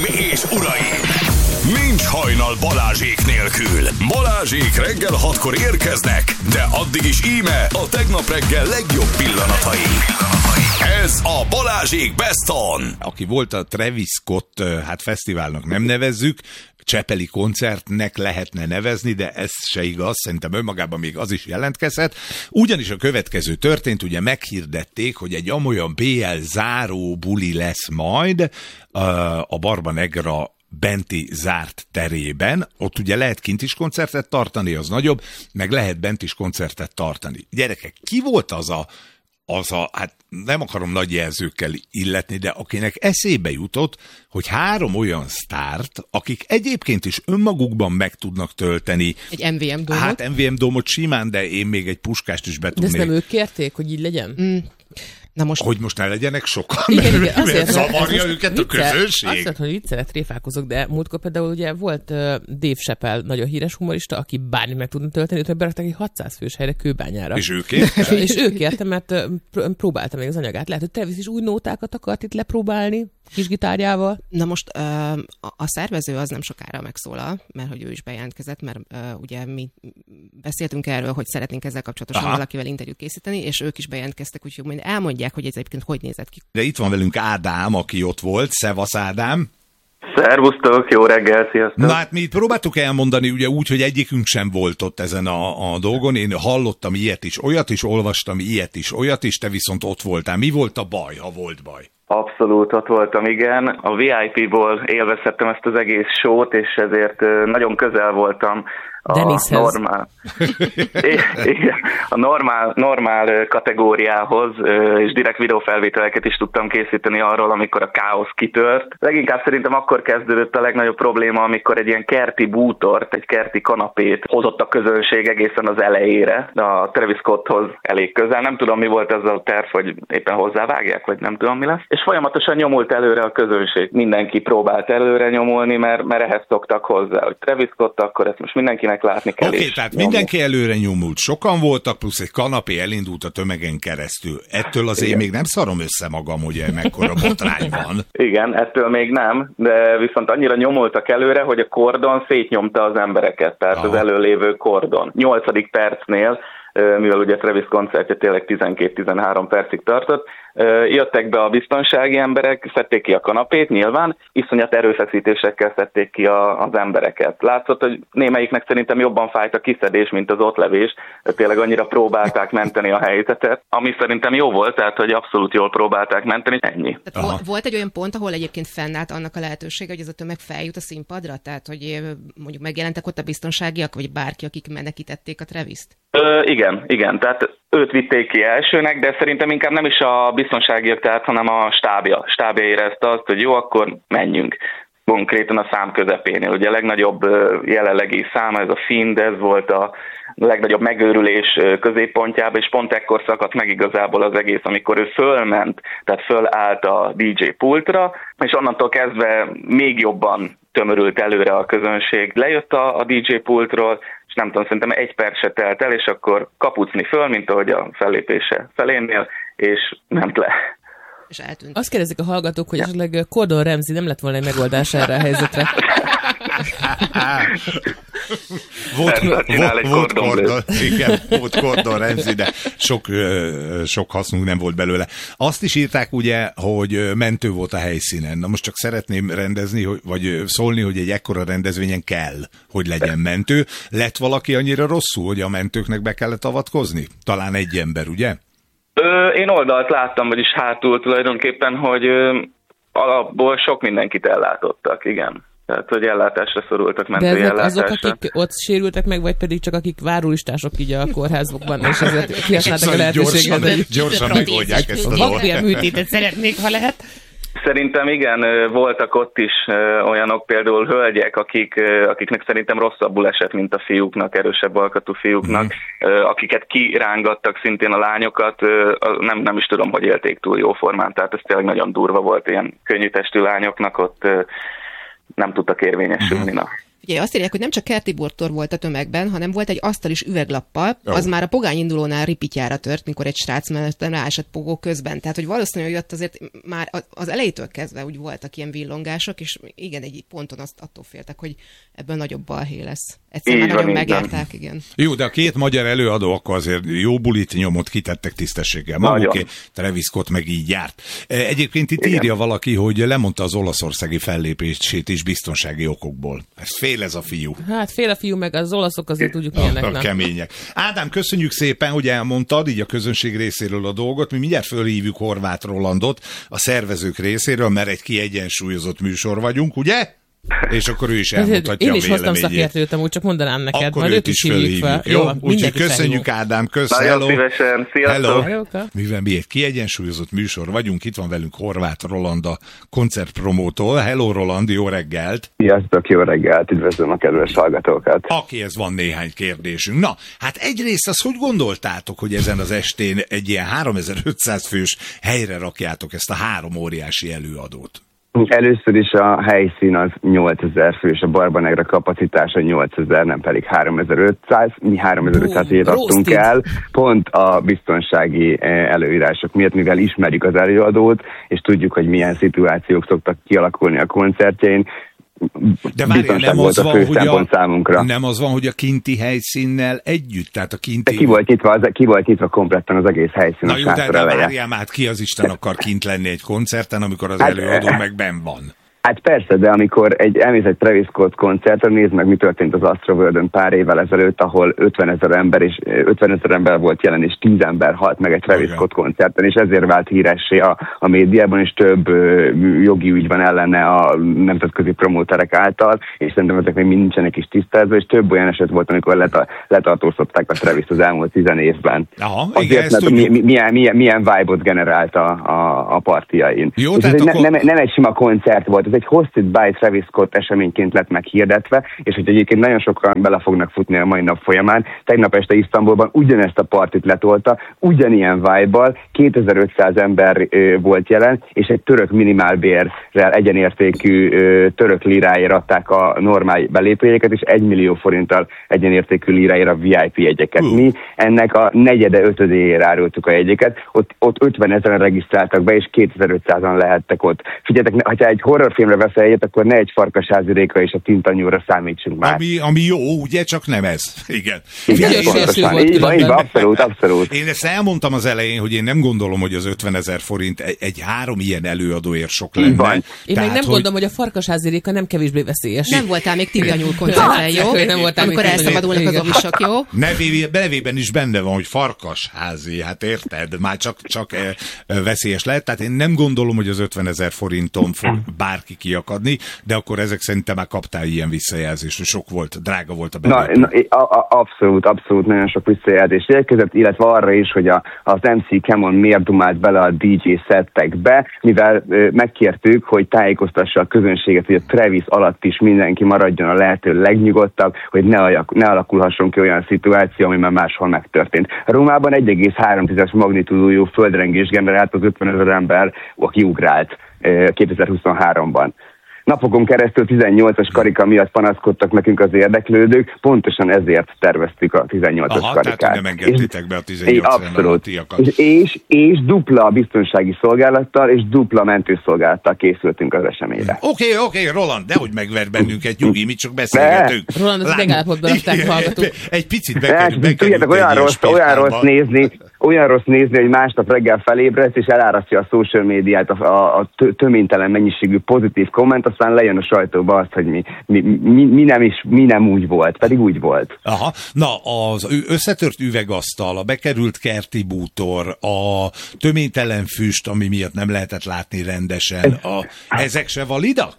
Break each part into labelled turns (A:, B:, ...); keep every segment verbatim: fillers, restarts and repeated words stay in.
A: És uraim, nincs hajnal Balázsék nélkül. Balázsék reggel hatkor érkeznek, de addig is íme a tegnap reggel legjobb pillanatai. Ez a Balázsék Best On.
B: Aki volt a Travis Scott, hát fesztiválnak nem nevezzük, csepeli koncertnek lehetne nevezni, de ez se igaz, szerintem önmagában még az is jelentkezhet. Ugyanis a következő történt, ugye meghirdették, hogy egy amolyan bé el záró buli lesz majd a Barba Negra benti zárt terében. Ott ugye lehet kint is koncertet tartani, az nagyobb, meg lehet bent is koncertet tartani. Gyerekek, ki volt az a az a, hát nem akarom nagy jelzőkkel illetni, de akinek eszébe jutott, hogy három olyan sztárt, akik egyébként is önmagukban meg tudnak tölteni.
C: Egy em vé em dómot?
B: Hát em vé em dómot simán, de én még egy Puskást is betudnék.
C: De ezt nem ők kérték, hogy így legyen? Mm.
B: Na most... Hogy most ne legyenek sokan?
C: Igen, igen, azért,
B: zavarja őket a közönség?
C: Azt mondta, hogy viccelek, tréfálkozok, de múltkor például ugye volt uh, Dave Chappelle, nagyon híres humorista, aki bármi meg tudna tölteni, őt berakták egy hatszáz fős helyre Kőbányára.
B: És ő kérte?
C: És ő kérte, mert uh, próbálta még az anyagát. Lehet, hogy Travis is új nótákat akart itt lepróbálni, kis gitárjával.
D: Na most uh, a szervező az nem sokára megszólal, mert hogy ő is bejelentkezett, mert uh, ugye mi beszéltünk erről, hogy szeretnénk ezzel kapcsolatosan Aha. valakivel interjút készíteni, és ők is bejelentkeztek, úgyhogy majd elmondják, hogy ez egyébként hogy nézett ki.
B: De itt van velünk Ádám, aki ott volt. Szevasz, Ádám!
E: Szervusztok, jó reggel, sziasztok!
B: Na hát mi itt próbáltuk elmondani ugye úgy, hogy egyikünk sem volt ott ezen a, a dolgon. Én hallottam ilyet is, olyat is, olvastam ilyet is, olyat is, te viszont ott voltál. Mi volt a baj, ha volt baj?
E: Abszolút ott voltam, igen. A vé i pé-ból élvezhettem ezt az egész sót, és ezért nagyon közel voltam a
C: Denishez.
E: normál, igen, a normál, normál kategóriához, és direkt videófelvételeket is tudtam készíteni arról, amikor a káosz kitört. Leginkább szerintem akkor kezdődött a legnagyobb probléma, amikor egy ilyen kerti bútort, egy kerti kanapét hozott a közönség egészen az elejére, a Travis Scotthoz elég közel. Nem tudom, mi volt ez a terv, hogy éppen hozzávágják, vagy nem tudom, mi lesz. És folyamatosan nyomult előre a közönség. Mindenki próbált előre nyomulni, mert, mert ehhez szoktak hozzá, hogy Travis Scott, akkor ezt most mindenkinek látni kell.
B: Oké, okay, tehát nyomul. Mindenki előre nyomult. Sokan voltak, plusz egy kanapé elindult a tömegen keresztül. Ettől azért Igen. még nem szarom össze magam, hogy mekkora botrány van.
E: Igen, ettől még nem, de viszont annyira nyomultak előre, hogy a kordon szétnyomta az embereket, tehát Aha. az előlévő kordon. Nyolcadik percnél, mivel ugye Travis koncertje tényleg tizenkét-tizenhárom percig tartott, jöttek be a biztonsági emberek, szedték ki a kanapét, nyilván, iszonyat erőfeszítésekkel szedték ki a, az embereket. Látszott, hogy némelyiknek szerintem jobban fájt a kiszedés, mint az ottlevés, de tényleg annyira próbálták menteni a helyzetet, ami szerintem jó volt, tehát hogy abszolút jól próbálták menteni, ennyi.
D: Tehát volt egy olyan pont, ahol egyébként fennállt annak a lehetősége, hogy ez a tömeg feljut a színpadra, tehát hogy mondjuk megjelentek ott a biztonságiak, vagy bárki, akik menekítették a Travist?
E: Ö, igen, igen, tehát őt vitték ki elsőnek, de szerintem inkább nem is a biztonságiak, tehát, hanem a stábja. Stábja érezte azt, hogy jó, akkor menjünk. Konkrétan a szám közepénél. Ugye a legnagyobb jelenlegi száma, ez a Fiend, ez volt a legnagyobb megőrülés középpontjában, és pont ekkor szakadt meg igazából az egész, amikor ő fölment, tehát fölállt a dé dzsé pultra, és onnantól kezdve még jobban tömörült előre a közönség. Lejött a, a dé dzsé pultról, és nem tudom, szerintem egy perc se telt el, és akkor kapucni föl, mint ahogy a fellépése felénél, és ment le.
D: És eltűnt.
C: Azt kérdezik a hallgatók, hogy ja. esetleg Gordon Ramsay nem lett volna egy megoldás erre a helyzetre.
B: volt, volt, volt, Gordon, igen, volt Gordon Ramsay, de sok, sok hasznunk nem volt belőle. Azt is írták ugye, hogy mentő volt a helyszínen. Na most csak szeretném rendezni, vagy szólni, hogy egy ekkora rendezvényen kell, hogy legyen mentő. Lett valaki annyira rosszul, hogy a mentőknek be kellett avatkozni? Talán egy ember, ugye?
E: Ö, én oldalt láttam, vagyis hátul tulajdonképpen, hogy ö, alapból sok mindenkit ellátottak, igen. Tehát, hogy ellátásra szorultak, mentői
C: ellátásra. De ezek
E: ellátásra.
C: azok, akik ott sérültek meg, vagy pedig csak akik várólistások így a kórházokban, és ezért kihasználtak a lehetőséget.
B: Gyorsan, gyorsan megoldják ezt a dolgot.
C: Vakbélműtétet szeretnék, ha lehet.
E: Szerintem igen, voltak ott is olyanok, például hölgyek, akik, akiknek szerintem rosszabbul esett, mint a fiúknak, erősebb alkatú fiúknak, mm. akiket kirángattak szintén a lányokat, nem, nem is tudom, hogy élték túl jó formán, tehát ez tényleg nagyon durva volt, ilyen könnyű testű lányoknak ott nem tudtak érvényesülni. Mm. Na.
D: Ugye azt írják, hogy nem csak Kerti Bútor volt a tömegben, hanem volt egy asztal is üveglappal, oh. az már a pogány indulónál ripityára tört, mikor egy srác mellett ráesett pogó közben. Tehát, hogy valószínűleg jött azért már az elejétől kezdve úgy voltak ilyen villongások, és igen, egy ponton azt attól féltek, hogy ebből nagyobb balhé lesz. Egyszerűen már nagyon megérták, igen.
B: Jó, de a két magyar előadó akkor azért jó bulit nyomot kitettek tisztességgel. Maguké, Travis Scott meg így járt. Egyébként itt igen. írja valaki, hogy lemondta az olaszországi fellépését is biztonsági okokból. Ez fél ez a fiú.
C: Hát fél a fiú, meg az olaszok azért tudjuk milyenek.
B: A, a kemények. Ádám, köszönjük szépen, hogy elmondtad így a közönség részéről a dolgot. Mi mindjárt fölhívjuk Horváth Rolandot a szervezők részéről, mert egy kiegyensúlyozott műsor vagyunk, ugye? És akkor ő is elmondhatja
C: Én
B: a
C: is hoztam
B: véleményét.
C: szakértőt, amúgy csak mondanám neked.
B: Akkor
C: majd
B: őt is fölhívjuk. Fel. Jó, úgyhogy köszönjük, Ádám, kösz,
E: hello. Szívesen, sziasztok.
B: Hello. Mivel mi egy kiegyensúlyozott műsor vagyunk, itt van velünk Horváth Roland, a koncertpromótól. Hello, Roland, jó reggelt.
F: Sziasztok, jó reggelt, üdvözlöm a kedves hallgatókat.
B: Akihez van néhány kérdésünk. Na, hát egyrészt azt hogy gondoltátok, hogy ezen az estén egy ilyen háromezer-ötszáz fős helyre rakjátok ezt a három óriási előadót?
F: Először is a helyszín az nyolcezer fős, a Barbanegra kapacitása nyolcezer, nem pedig háromezer-ötszáz. Mi háromezer-ötszázért adtunk el, pont a biztonsági előírások miatt, mivel ismerjük az előadót, és tudjuk, hogy milyen szituációk szoktak kialakulni a koncertjein.
B: De várjál, nem az, van, hogy a,
F: számunkra.
B: nem az van, hogy a kinti helyszínnel együtt, tehát a kinti...
F: De ki volt nyitva, az, ki volt nyitva kompletten az egész helyszín.
B: Na jó, de, de várjál már, ki az Isten akar kint lenni egy koncerten, amikor az hát, előadó meg benn van?
F: Hát persze, de amikor egy elmész egy Travis Scott koncertre, nézd meg, mi történt az Astroworld-ön pár évvel ezelőtt, ahol ötvenezer ember és ötvenezer ember volt jelen, és tíz ember halt meg egy Travis Scott koncerten, és ezért vált híressé a, a médiában, és több ö, jogi ügy van ellene a nemzetközi promóterek által, és szerintem ezek még nincsenek is tisztázva, és több olyan eset volt, amikor leta, letartóztatták a Travis az elmúlt tizen évben.
B: Aha,
F: azért,
B: igen,
F: mert mi, mi, milyen, milyen, milyen vibe-ot generált a, a, a partiain.
B: Jó,
F: ez
B: akkor...
F: ne, nem, nem egy sima koncert volt, ez egy Hosted by Travis Scott eseményként lett meghirdetve, és hogy egyébként nagyon sokan bele fognak futni a mai nap folyamán. Tegnap este Isztambulban ugyanezt a partit letolta, ugyanilyen vibe-bal, kétezer-ötszáz ember ö, volt jelen, és egy török minimálbérrel egyenértékű ö, török liráért adták a normál belépőjegyeket, és egy millió forinttal egyenértékű liráért a vé i pé jegyeket. Uh. Mi ennek a negyede, ötödéjére árultuk a jegyeket, ott, ott ötvenezeren regisztráltak be, és kétezer-ötszázan lehettek ott. Figyeljetek, ha egy horrorfilmre veszel egyet, akkor ne egy Farkasházi Réka és a Tintanyúra számítsunk már.
B: Ami, ami jó, ugye? Csak nem ez. Igen.
F: Igen, pontosan. Így van, így van, abszolút, abszolút.
B: Én ezt elmondtam az elején, hogy én nem gondolom, hogy az ötvenezer forint egy, egy három ilyen előadóért sok lenne.
F: Van.
C: Én
B: Tehát,
C: meg nem
B: hogy...
C: gondolom, hogy a Farkasházi Réka nem kevésbé veszélyes.
D: Nem voltál még Tintanyúl koncerten, jó?
C: Nem voltál
D: amikor elszabadulnak az ovisok, jó?
B: Nevé, nevében is benne van, hogy Farkasházi, hát érted? Már csak, csak e, e, veszélyes lehet. Tehát én nem gondolom, hogy az ötvenezer forinton fog bárki kiakadni, de akkor ezek szerintem már kaptál ilyen visszajelzést, hogy sok volt, drága volt a belépő.
F: Na, na, a, a, abszolút, abszolút nagyon sok visszajelzés érkezett, illetve arra is, hogy a, az em cé Camon miért dumált bele a dé dzsé szettekbe, mivel ö, megkértük, hogy tájékoztassa a közönséget, hogy a Travis alatt is mindenki maradjon a lehető legnyugodtabb, hogy ne, alak, ne alakulhasson ki olyan szituáció, ami már máshol megtörtént. Rómában egy egész három magnitúdójú földrengés generált az ötvenezer ember, aki ugrált kétezer-huszonháromban. Napokon keresztül tizennyolcas karika miatt panaszkodtak nekünk az érdeklődők, pontosan ezért terveztük a tizennyolcas
B: Aha,
F: karikát.
B: Tehát nem engedtétek be a tizennyolcas
F: Abszolút. És, és, és dupla biztonsági szolgálattal és dupla mentőszolgálattal készültünk az eseményre.
B: Oké, okay, oké, okay, Roland, dehogy megver bennünket, nyugi, mi csak beszélgetünk.
C: Roland, az megállapodban rakták hallgatók.
B: Egy picit bekerült.
F: Tudjátok, olyan rossz, olyan rossz nézni, olyan rossz nézni, hogy másnap reggel felébredsz, és elárasztja a social médiát a, a, a töménytelen mennyiségű pozitív komment, aztán lejön a sajtóba azt, hogy mi, mi, mi, mi, nem is, mi nem úgy volt, pedig úgy volt.
B: Aha, na az összetört üvegasztal, a bekerült kerti bútor, a töménytelen füst, ami miatt nem lehetett látni rendesen, a, ezek se validak?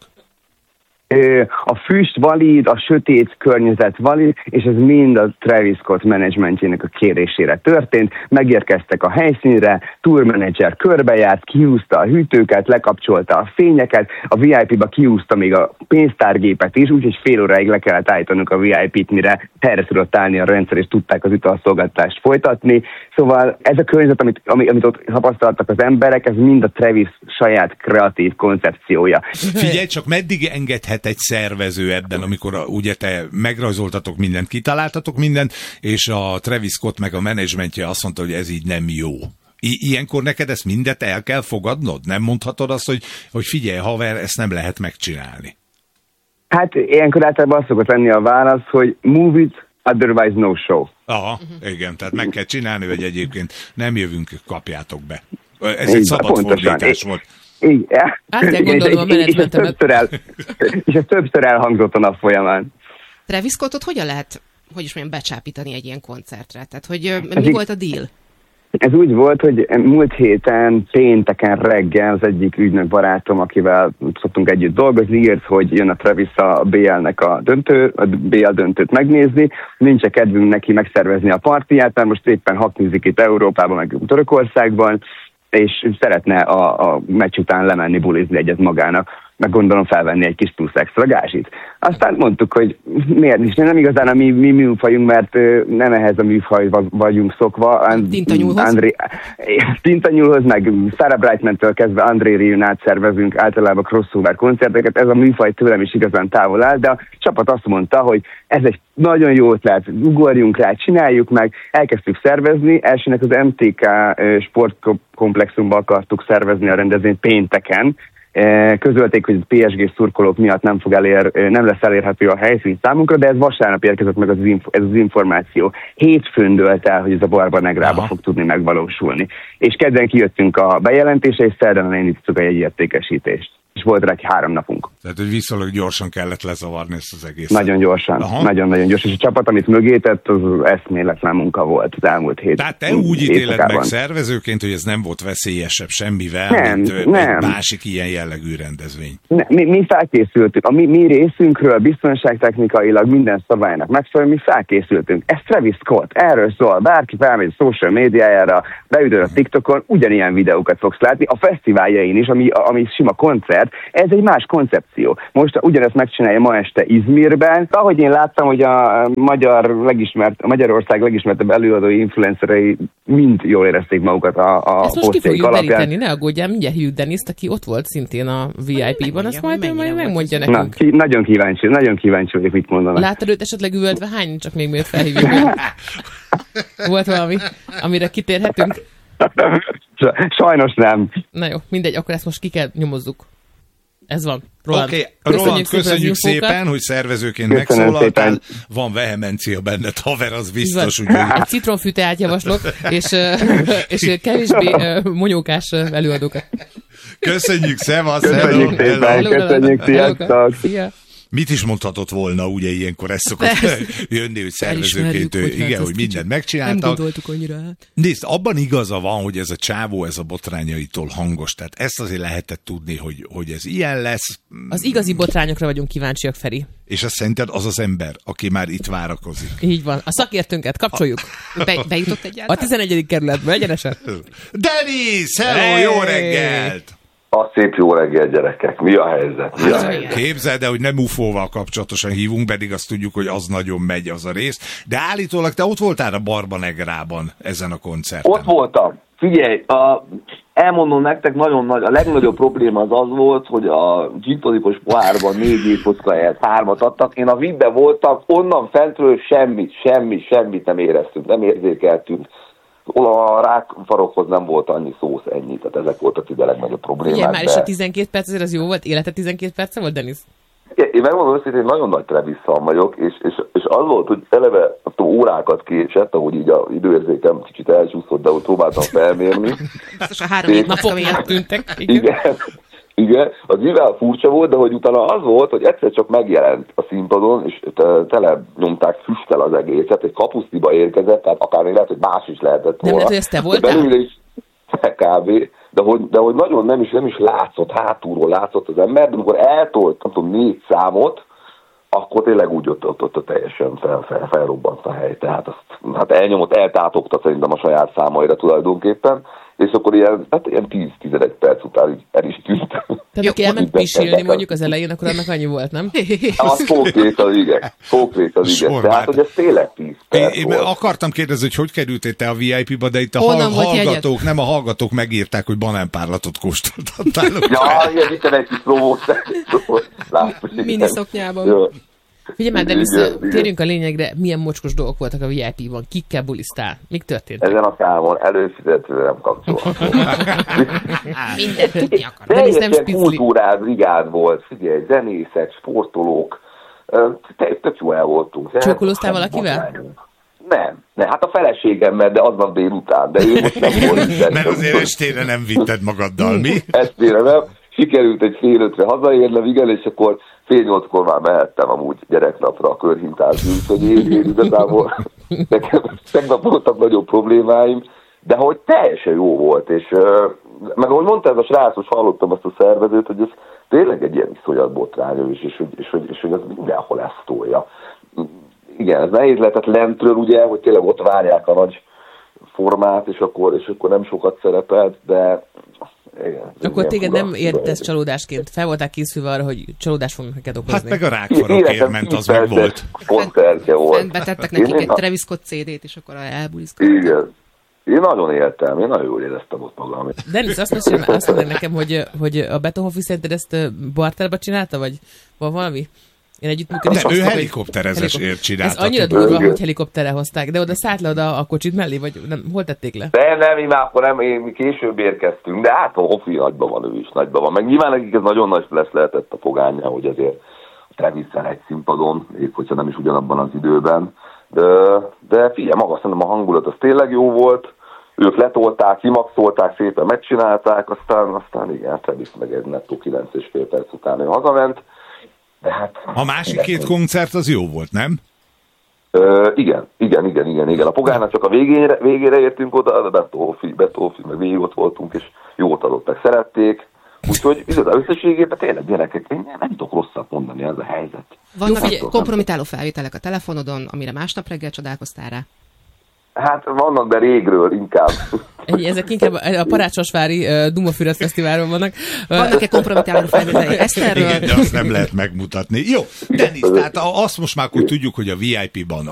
F: A füst valid, a sötét környezet valid, és ez mind a Travis Scott menedzsmentjének a kérésére történt. Megérkeztek a helyszínre, tourmenedzser körbejárt, kihúzta a hűtőket, lekapcsolta a fényeket, a vé i pé-ba kihúzta még a pénztárgépet is, úgyhogy fél óráig le kellett állítanunk a vé i pét, mire helyre tudott állni a rendszer, és tudták az italszolgáltatást folytatni. Szóval ez a környezet, amit, amit ott tapasztaltak az emberek, ez mind a Travis saját kreatív koncepciója.
B: Figyelj, csak meddig engedhet lehet egy szervező ebben, amikor a, ugye te megrajzoltatok mindent, kitaláltatok mindent, és a Travis Scott meg a menedzsmentje azt mondta, hogy ez így nem jó. I- ilyenkor neked ezt mindet el kell fogadnod? Nem mondhatod azt, hogy, hogy figyelj, haver, ezt nem lehet megcsinálni?
F: Hát ilyenkor általában azt szokott lenni a válasz, hogy move it, otherwise no show.
B: Aha, igen, tehát meg kell csinálni, hogy egyébként nem jövünk, kapjátok be. Ez
F: Így,
B: egy szabad fordítás
F: é,
B: volt.
F: Így,
C: Át kell gondolnom a menedzsmentemet.
F: És ez többször elhangzott a nap folyamán.
D: Travis Scottot hogyan lehet, hogy is mondjam, becsápítani egy ilyen koncertre? Tehát, hogy ö,
F: Ez
D: mi
F: így-
D: volt a deal?
F: Ez úgy volt, hogy múlt héten, pénteken reggel az egyik ügynök barátom, akivel szoktunk együtt dolgozni, írt, hogy jön a Travis a bé el-nek a döntő, a bé el döntőt megnézni, nincs kedvünk neki megszervezni a partiját, mert most éppen haknizik itt Európában, meg Törökországban, és szeretne a, a meccs után lemenni bulizni egyet magának, meg gondolom felvenni egy kis plusz extra gázsit. Aztán mondtuk, hogy miért is, nem igazán a mi, mi műfajunk, mert ö, nem ehhez a műfajba vagyunk szokva.
D: Tintanyúlhoz?
F: André, Tintanyúlhoz, meg Sarah Brightman-től kezdve André Rieu át szervezünk általában crossover koncerteket, ez a műfaj tőlem is igazán távol áll, de a csapat azt mondta, hogy ez egy nagyon jó ötlet, ugorjunk rá, csináljuk meg, elkezdtük szervezni, elsőnek az em té ká sportkomplexumban akartuk szervezni a rendezvényt pénteken, közölték, hogy a pé es gé szurkolók miatt nem, fog elér, nem lesz elérhető a helyszín számunkra, de ez vasárnap érkezett meg az inf- ez az információ. Hétfőn dölt el, hogy ez a Barba Negrába
B: Aha.
F: fog tudni megvalósulni. És kedden kijöttünk a bejelentése, és szerdán elindítottuk a jegyértékesítést. És volt rá egy három napunk.
B: Tehát, hogy viszonylag gyorsan kellett lezavarni ezt az egészet.
F: Nagyon gyorsan,
B: Aha.
F: nagyon-nagyon gyorsan. És a csapat, amit mögé tett, az eszméletlen munka volt az elmúlt hét
B: Tehát te úgy ítéled
F: éjszakában.
B: meg szervezőként, hogy ez nem volt veszélyesebb semmivel,
F: Nem,
B: mint ö,
F: nem.
B: egy másik ilyen jellegű rendezvény.
F: Ne, mi, mi felkészültünk, a mi, mi részünkről biztonságtechnikailag minden szabálynak megfelelően mi felkészültünk. Ez Travis Scott, erről szól, bárki felmegy a social médiájára, beütöd a TikTokon, ugyanilyen videókat fogsz látni, a fesztiváljain is, ami, ami sima koncert, ez egy más koncepció. Most ugyanezt megcsinálja ma este Izmirben. Ahogy én láttam, hogy a magyar legismert, a Magyarország legismertebb előadói influencerei mind jól érezték magukat a, a
C: Ezt most ki
F: posztjaik
C: fogjuk
F: alapján.
C: deríteni, ne aggódjál, mindjárt hívjuk Deniszt, aki ott volt szintén a vé i pé-ban, azt majd ő
D: mennyire
C: majd
D: volt
C: megmondja
D: ez?
F: Na,
C: nekünk.
F: ki, nagyon kíváncsi, nagyon kíváncsi vagyok, mit mondanak.
C: Láttad őt esetleg üvöltve? Hány csak még miért felhívjuk? Volt valami, amire kitérhetünk?
F: Sajnos nem.
C: Na jó, mindegy, akkor ezt most ki kell nyomozzuk. Ez van. Roland,
B: Oké, okay. Roland, köszönjük
C: az infókat.
B: szépen, hogy szervezőként
F: Köszönöm
B: megszólaltál.
F: szépen.
B: Van vehemencia benned, haver, az
C: Így
B: biztos.
C: van.
B: Úgyhogy...
C: Egy citronfűteát javaslok, és, ö, és kevésbé ö, monyókás ö, előadókat.
B: Köszönjük, szevasz,
F: Köszönjük
B: hello,
F: szépen.
B: hello.
F: Köszönjük, sziasztok.
C: Szia.
B: Mit is mondhatott volna, ugye ilyenkor ez szokott jönni, hogy szervezőként, ő, igen, hogy mindent megcsináltak.
D: annyira át.
B: Nézd, abban igaza van, hogy ez a csávó, ez a botrányaitól hangos. Tehát ezt azért lehetett tudni, hogy, hogy ez ilyen lesz.
C: Az igazi botrányokra vagyunk kíváncsiak, Feri.
B: És azt szerinted az az ember, aki már itt várakozik.
C: Így van. A szakértőnket kapcsoljuk.
D: Be, bejutott
C: A
D: egyáltalán?
C: tizenegyedik kerületbe, egyenesen.
B: Denis, hello,
C: Hey!
B: jó reggelt!
G: A szép jó reggel, gyerekek. Mi a helyzet? Mi a
D: Hát,
G: helyzet?
B: Képzeld el, hogy nem ufóval kapcsolatosan hívunk, pedig azt tudjuk, hogy az nagyon megy az a rész. De állítólag te ott voltál a Barba Negrában ezen a koncerten.
G: Ott voltam. Figyelj, a, elmondom nektek, nagyon nagy, a legnagyobb probléma az az volt, hogy a gintozikos pohárban négy éjfocka helyett hármat adtak. Én a vé i pé-ben voltam, onnan fentről semmit, semmit, semmit nem éreztünk, nem érzékeltünk. A rákfarokhoz nem volt annyi szósz, ennyi, tehát ezek voltak ide a legnagyobb problémák.
C: Ugye, már is
G: de-
C: a tizenkét perc, azért az jó volt? Élete tizenkét perce volt, Denis?
G: Én megmondom őszintén, én nagyon nagy Travis fan vagyok, és, és, és az volt, hogy eleve attól órákat késett, ahogy így az időérzékem kicsit elsúszott, de úgy próbáltam felmérni.
D: Biztos a három-négy napok
C: Napok
D: miatt.
C: tűntek. Igen.
G: Igen, igen, az mivel furcsa volt, de hogy utána az volt, hogy egyszer csak megjelent a színpadon, és te- tele nyomták füsttel az egészet, egy kapusztiba érkezett, tehát akár még lehet, hogy más is lehetett volna.
C: Nem lehet, hogy ez te
G: De
C: voltál?
G: belőle is kb. De hogy, de hogy nagyon nem is, nem is látszott, hátulról látszott az ember, de amikor eltolt, nem tudom, négy számot, akkor tényleg úgy ott, ott, ott, ott teljesen fel, fel, felrobbant a hely. Tehát azt, hát elnyomott, eltátogta szerintem a saját számaira tulajdonképpen, és akkor ilyen, hát ilyen tíz-tizenegy perc után így el is tűnt.
C: Tehát aki elment pisilni mondjuk az elején, akkor annak annyi volt, nem?
G: Az konkrét az igen. Konkrét az igen.
B: Sorvát.
G: Tehát, hogy ez tényleg tíz perc
B: Én, én
G: volt.
B: akartam kérdezni, hogy hogy kerültél te a vé i pé-ba, de itt a
D: Honnan
B: hall-
D: volt
B: hallgatók,
D: jegyed?
B: nem a hallgatók megírták, hogy banánpárlatot kóstoltattál.
G: Ja, igen, itt egy kis promót.
D: Mini szoknyában.
G: Jó.
C: Figyelj már, Denis,
G: Igen, igen.
C: térjünk a lényegre, milyen mocskos dolgok voltak a vé i pé-ban, kikkel bulisztál, mik történt?
G: Ezen a számon előfizetőre nem kapcsolható.
D: Mindent tudni akar.
C: Denis nem
G: Teljesen
C: spicli.
G: kultúrás brigád volt, figyelj, zenészek, sportolók, te- tök jó el voltunk.
C: Csókolóztál valakivel?
G: Nem, nem, hát a feleségemmel, de aznap délután, de ő most nem volt.
B: Mert azért estére nem vitted magaddal, mi?
G: Estére nem. Sikerült egy fél ötre hazaérnem, igen, és akkor fél nyolckor már mehettem amúgy gyereknapra a körhintázni, úgyhogy én, én igazából nekem tegnap voltak nagyobb problémáim, de hogy teljesen jó volt, és meg ahogy mondta ez a srác, most hallottam azt a szervezőt, hogy ez tényleg egy ilyen iszonyat botrány, és, és, és, és, és hogy ez mindenhol ezt tolja. Igen, ez nehéz lehetett lentről, ugye, hogy tényleg ott várják a nagy formát, és akkor, és akkor nem sokat szerepelt, de igen.
C: Akkor téged nem ért ez csalódásként? Fel voltál készülve arra, hogy csalódást fognak neked okozni?
B: Hát meg a rákfarokért ment, az meg volt.
G: Koncertje volt.
D: Fent betettek nekik egy Travis Scott cé dét, és akkor elbuliszkodtak.
G: Igen. Én nagyon éltem, én nagyon jól éreztem ott magam.
C: Denis, azt mesélj, azt mondták nekem, hogy, hogy a Beethoven szerinted ezt Barterba csinálta, vagy van valami? Én együttműködés.
B: Nem, ő helikopterezésért csinálta.
C: Ez annyira durva, hogy helikopterre hozták, de oda szállt le oda a kocsit mellé, vagy nem, hol tették le?
G: De nem, én már akkor nem, én mi később érkeztünk, de hát a Hofi nagyban van, ő is nagyban van. Meg nyilván nekik ez nagyon nagy lesz lehetett a fogánya, hogy azért Travis-szel egy színpadon, még hogyha nem is ugyanabban az időben. De, de figyelj, maga szerintem a hangulat az tényleg jó volt, ők letolták, kimaxolták, szépen megcsinálták, aztán, aztán igen, Travis meg egy nettó kilenc és fél perc után ő hazament. De hát,
B: a másik két koncert az jó volt, nem?
G: Ö, igen, igen, igen, igen, igen. A Pogának csak a végére, végére értünk oda, de Beethoven, Beethoven, meg végig ott voltunk, és jót adottak, szerették. Úgyhogy az összességében tényleg gyerekek, én nem tudok rosszat mondani, ez a helyzet.
D: Vannak egy kompromitáló felvételek a telefonodon, amire másnap reggel csodálkoztál rá?
G: Hát vannak, de régről inkább.
C: Ennyi, ezek inkább a Parácsosvári uh, Dumafüred Fesztiválon vannak.
D: Vannak-e kompromitáló felvételek Eszterről?
B: Igen, de azt nem lehet megmutatni. Jó, Denis, tehát azt most már akkor tudjuk, hogy a vé i pé-ban